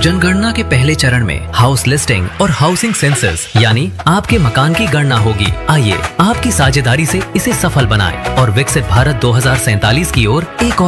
जनगणना के पहले चरण में हाउस लिस्टिंग और हाउसिंग सेंसस यानी आपके मकान की गणना होगी। आइए आपकी साझेदारी से इसे सफल बनाएं और विकसित भारत 2047 की ओर एक और